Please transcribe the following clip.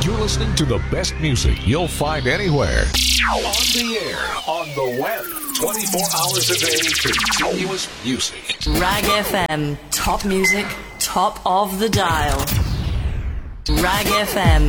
You're listening to the best music you'll find anywhere. On the air, on the web, 24 hours a day, continuous music. Rag FM, top music, top of the dial. Rag FM.